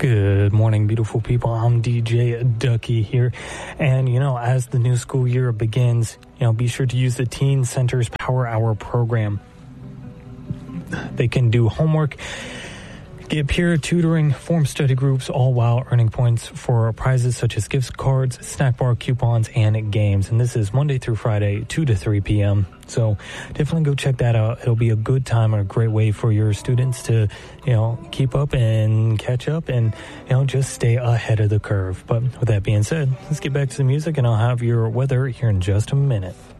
Good morning, beautiful people. I'm DJ Ducky here. And, as the new school year begins, be sure to use the Teen Center's Power Hour program. They can do homework, get peer tutoring, form study groups, all while earning points for prizes such as gift cards, snack bar coupons, and games. And this is Monday through Friday, 2 to 3 p.m. So definitely go check that out. It'll be a good time and a great way for your students to, keep up and catch up and, just stay ahead of the curve. But with that being said, let's get back to the music and I'll have your weather here in just a minute.